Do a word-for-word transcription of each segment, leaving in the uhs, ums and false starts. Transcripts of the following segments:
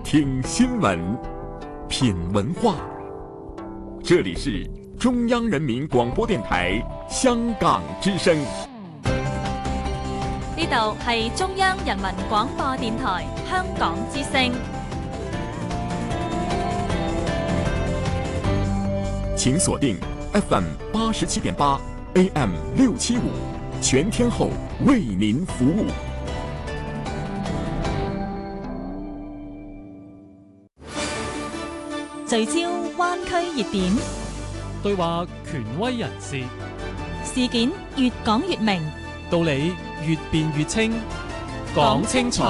聽新聞，品文化。這裡是中央人民廣播電台香港之聲。 呢度係中央人民廣播電台香港之聲。 請鎖定 F M 八十七點八 A M 六七五，全天候為您服務。 聚焦灣區熱點， 對話權威人士， 事件越講越明， 道理越辯越清，講清楚，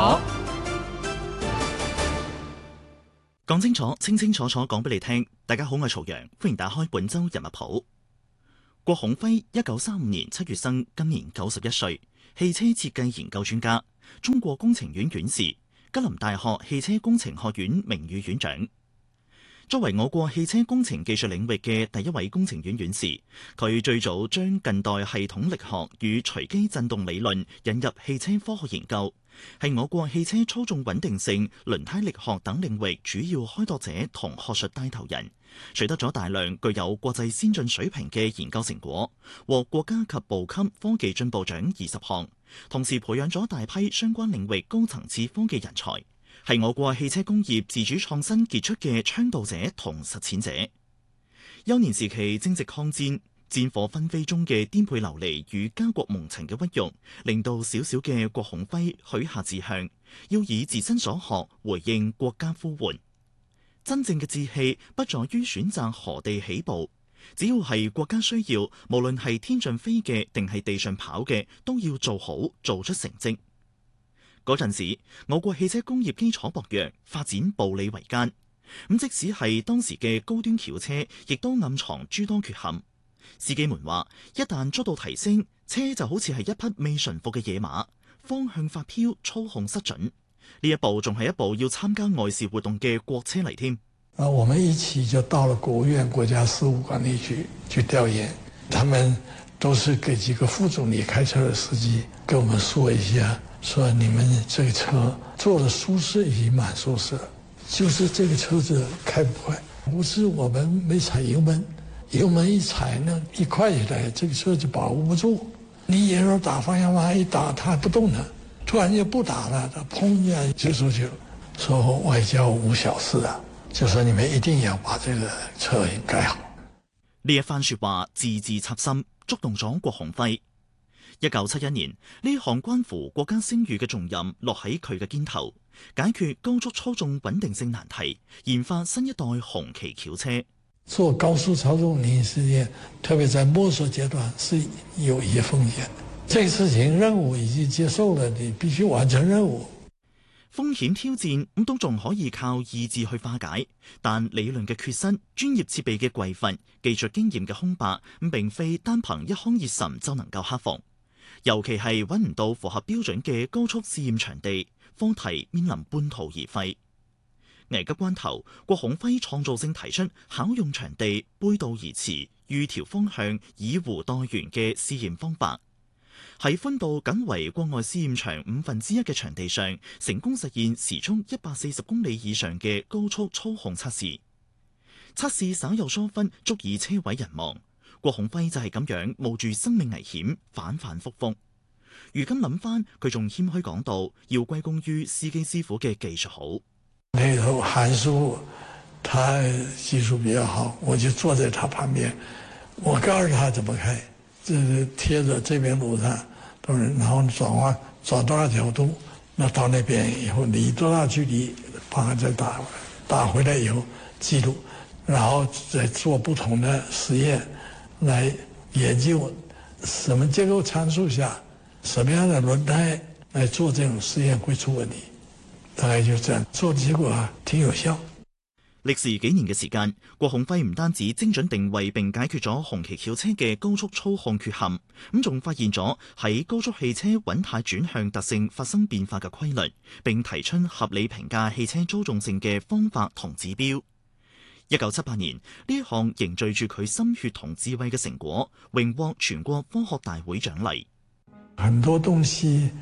講清楚，清清楚楚講俾你聽。大家好，我係曹陽，歡迎打開本周人物譜。郭鴻輝一九三五年七月生，今年九十一歲，汽車設計研究專家，中國工程院院士，吉林大學汽車工程學院名譽院長。作為我國汽車工程技術領域嘅第一位工程院院士，佢最早將近代系統力學與隨機振動理論引入汽車科學研究，係我國汽車操縱穩定性、輪胎力學等領域主要開拓者同學術帶頭人，取得咗大量具有國際先進水平嘅研究成果，獲國家級部級科技進步獎二十項，同時培養咗大批相關領域高層次科技人才，係我國汽車工業自主創新傑出嘅倡導者同實踐者。幼年時期正值抗戰，戰火紛飛中嘅顛沛流離與家國蒙塵嘅屈辱，令到小小嘅郭鴻輝許下志向，要以自身所學回應國家呼喚。真正嘅志氣不在於選擇何地起步，只要係國家需要，無論係天上飛嘅定係地上跑嘅，都要做好，做出成績。嗰陣時，我國汽車工業基礎薄弱，發展步履維艱。咁即使係當時嘅高端轎車，亦都暗藏諸多缺陷。司機們話，一旦速度提升，車就好似係一匹未馴服嘅野馬，方向發飄，操控失準。呢一部仲係一部要參加外事活動嘅國車嚟添。 啊，我們一起就到了國務院國家事務管理局去調研，他們都是給幾個副總理開車的司機跟我們說一下，說你們這個車坐得舒適已經蠻舒適了，就是這個車子開不快，不是我們沒踩油門，油門一踩呢，一快起來，這個車就把握不住，你沿路打方向盤一打，它不動了，突然就不打了，它砰一下就出去了。說外交無小事啊，就說你們一定要把這個車改好。 呢一番說話字字插心，觸動咗郭鴻輝。一九七一年，呢項關乎國家聲譽嘅重任落喺佢嘅肩頭，解決高速操縱穩定性難題，研發新一代紅旗轎車。 做高速操縱零實驗，特別在摸索階段是有一些風險。這個事情任務已經接受了，你必須完成任務。 風險挑戰咁都仲可以靠意志去化解，但理論嘅缺失、專業設備嘅匱乏、技術經驗嘅空白，咁並非單憑一腔熱忱就能夠克服。尤其係揾唔到符合標準嘅高速試驗場地，課題面臨半途而廢。危急關頭，郭鴻輝創造性提出巧用場地、背道而馳、預調方向、以弧代圓嘅試驗方法，喺寬度僅為國外試驗場五分之一嘅場地上，成功實現時速一百四十公里以上嘅高速操控測試。測試稍有疏忽，足以車毀人亡。郭鴻輝就係咁樣冒住生命危險反反复复。如今諗翻，佢仲謙虛講到，要歸功於司機師傅嘅技術好。 那頭韓叔，他技術比較好，我就坐在他旁邊，我告訴他怎麼開，這貼着這邊路上，然後轉彎轉多少角度，那到那邊以後離多大距離，把它再打打回來以後記錄，然後再做不同的實驗。來研究什麼結構參數下，什麼樣的輪胎來做這種實驗會出問題，大概就這樣做，結果啊挺有效。 歷時幾年嘅時間，郭鴻輝唔單止精準定位並解決咗紅旗轎車嘅高速操控缺陷，咁仲發現咗喺高速汽車穩態轉向特性發生變化嘅規律，並提出合理評價汽車操縱性嘅方法同指標。一九七八年，呢一項凝聚住佢心血同智慧嘅成果，榮獲全國科學大會獎勵。 很多東西，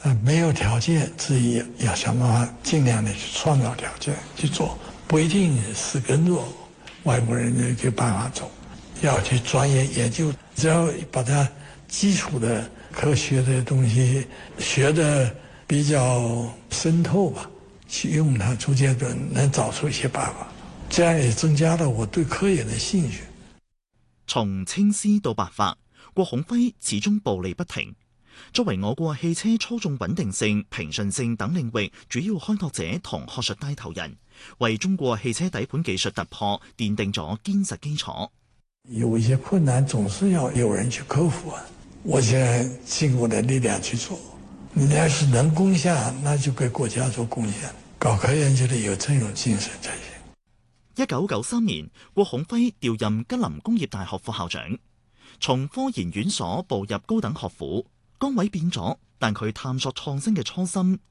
呃，沒有條件，自己要想辦法盡量的去創造條件去做，不一定是跟着外國人的這個辦法走，要去專業研究，只要把它基礎的科學的東西學得比較深透吧，去用它，逐漸的能找出一些辦法，這樣也增加了我對科研的興趣。 從青絲到白髮，郭孔輝始終步履不停。作為我國汽車操縱穩定性、平順性等領域主要開拓者同學術帶頭人，為中國汽車底盤技術突破奠定咗堅實基礎。 有一些困難總是要有人去克服啊！我現在盡我的力量去做。你要是能貢獻，那就給國家做貢獻。搞科研就得有這種精神才行。 一九九三年，郭孔輝調任吉林工業大學副校長，從科研院所步入高等學府。崗位變咗，但佢探索創新嘅初心